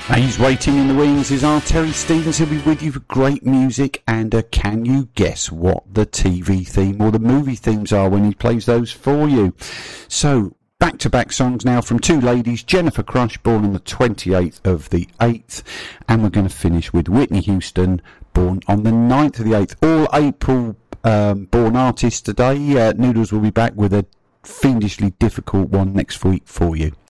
He's waiting in the wings is our Terry Stevens. He'll be with you for great music. And can you guess what the TV theme or the movie themes are when he plays those for you? So, back-to-back songs now from two ladies. Jennifer Crush, born on the 28th of the 8th. And we're going to finish with Whitney Houston, born on the 9th of the 8th. All April born artists today. Noodles will be back with a fiendishly difficult one next week for you.